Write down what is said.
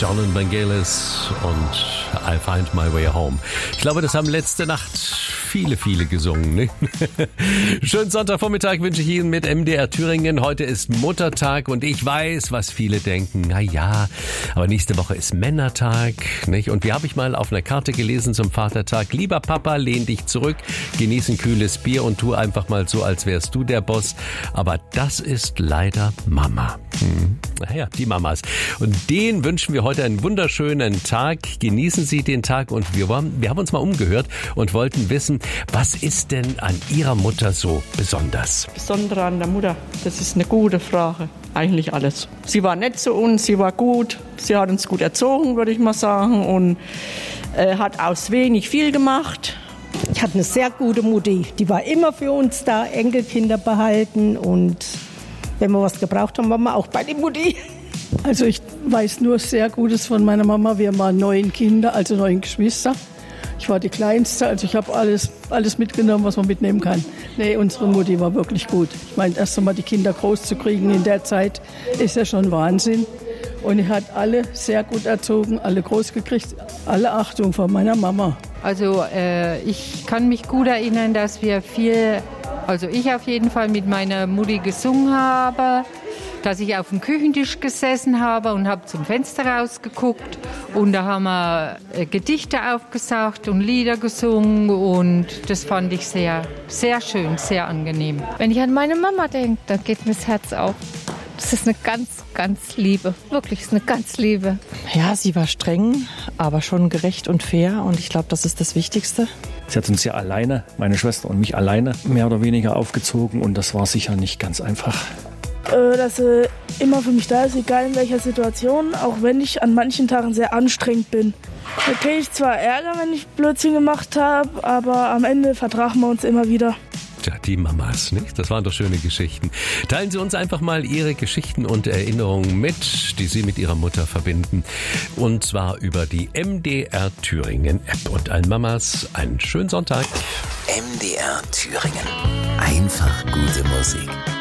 John Vangelis und I Find My Way Home. Ich glaube, das haben letzte Nacht viele gesungen. Ne? Schönen Sonntagvormittag wünsche ich Ihnen mit MDR Thüringen. Heute ist Muttertag und ich weiß, was viele denken. Na ja, aber nächste Woche ist Männertag. Nicht? Und wie habe ich mal auf einer Karte gelesen zum Vatertag? Lieber Papa, lehn dich zurück, genieß ein kühles Bier und tu einfach mal so, als wärst du der Boss. Aber das ist leider Mama. Naja, die Mamas. Und denen wünschen wir heute einen wunderschönen Tag. Genießen Sie den Tag und wir haben uns mal umgehört und wollten wissen, was ist denn an Ihrer Mutter so besonders? Besondere an der Mutter, das ist eine gute Frage. Eigentlich alles. Sie war nett zu uns, sie war gut, sie hat uns gut erzogen, würde ich mal sagen, und hat aus wenig viel gemacht. Ich hatte eine sehr gute Mutti, die war immer für uns da, Enkelkinder behalten, und wenn wir was gebraucht haben, waren wir auch bei der Mutti. Also ich weiß nur sehr Gutes von meiner Mama. Wir waren 9 Kinder, also 9 Geschwister. Ich war die Kleinste, also ich habe alles mitgenommen, was man mitnehmen kann. Nee, unsere Mutti war wirklich gut. Ich meine, erst einmal die Kinder groß zu kriegen in der Zeit ist ja schon Wahnsinn. Und die hat alle sehr gut erzogen, alle groß gekriegt, alle Achtung von meiner Mama. Also ich kann mich gut erinnern, dass wir ich auf jeden Fall mit meiner Mutti gesungen habe, dass ich auf dem Küchentisch gesessen habe und habe zum Fenster rausgeguckt und da haben wir Gedichte aufgesagt und Lieder gesungen und das fand ich sehr, sehr schön, sehr angenehm. Wenn ich an meine Mama denke, dann geht mir das Herz auf. Das ist eine ganz Liebe, wirklich ist eine ganz Liebe. Ja, sie war streng, aber schon gerecht und fair und ich glaube, das ist das Wichtigste. Sie hat uns ja alleine, meine Schwester und mich alleine, mehr oder weniger aufgezogen und das war sicher nicht ganz einfach. Dass sie immer für mich da ist, egal in welcher Situation, auch wenn ich an manchen Tagen sehr anstrengend bin. Da kriege ich zwar Ärger, wenn ich Blödsinn gemacht habe, aber am Ende vertragen wir uns immer wieder. Tja, die Mamas, nicht? Das waren doch schöne Geschichten. Teilen Sie uns einfach mal Ihre Geschichten und Erinnerungen mit, die Sie mit Ihrer Mutter verbinden. Und zwar über die MDR Thüringen App. Und allen Mamas einen schönen Sonntag. MDR Thüringen. Einfach gute Musik.